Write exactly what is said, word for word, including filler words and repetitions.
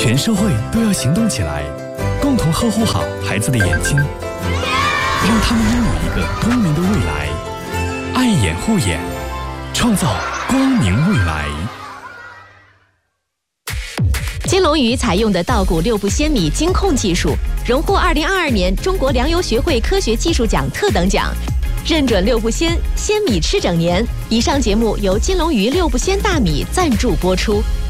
全社会都要行动起来，共同呵护好孩子的眼睛，让他们拥有一个光明的未来。爱眼护眼，创造光明未来。 金龙鱼采用的稻谷六不鲜米精控技术，荣获二零二二年中国粮油学会科学技术奖特等奖，认准六不鲜，鲜米吃整年。以上节目由金龙鱼六不鲜大米赞助播出。